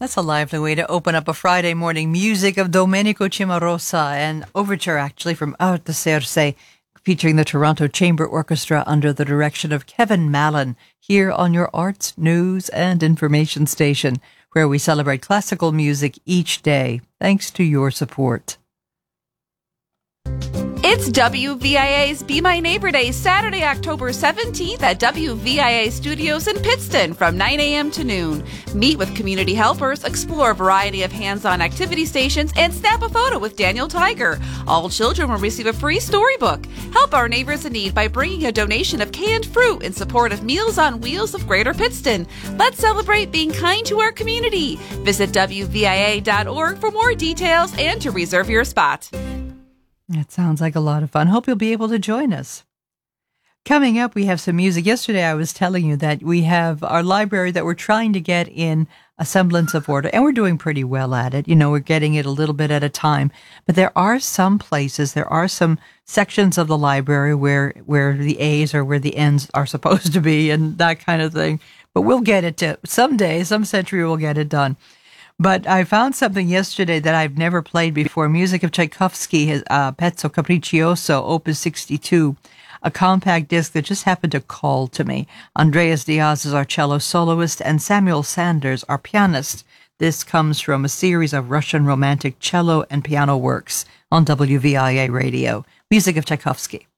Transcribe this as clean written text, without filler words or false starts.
That's a lively way to open up a Friday morning. Music of Domenico Cimarosa, an overture actually from Artaserse, featuring the Toronto Chamber Orchestra under the direction of Kevin Mallon, here on your arts, news, and information station, where we celebrate classical music each day, thanks to your support. It's WVIA's Be My Neighbor Day, Saturday, October 17th at WVIA Studios in Pittston from 9 a.m. to noon. Meet with community helpers, explore a variety of hands-on activity stations, and snap a photo with Daniel Tiger. All children will receive a free storybook. Help our neighbors in need by bringing a donation of canned fruit in support of Meals on Wheels of Greater Pittston. Let's celebrate being kind to our community. Visit WVIA.org for more details and to reserve your spot. That sounds like a lot of fun. Hope you'll be able to join us. Coming up, we have some music. Yesterday, I was telling you that we have our library that we're trying to get in a semblance of order, and we're doing pretty well at it. You know, we're getting it a little bit at a time. But there are some places, there are some sections of the library where the A's or where the N's are supposed to be and that kind of thing. But we'll get it to someday, some century we'll get it done. But I found something yesterday that I've never played before. Music of Tchaikovsky, his Pezzo Capriccioso, Opus 62, a compact disc that just happened to call to me. Andreas Diaz is our cello soloist and Samuel Sanders, our pianist. This comes from a series of Russian romantic cello and piano works on WVIA Radio. Music of Tchaikovsky.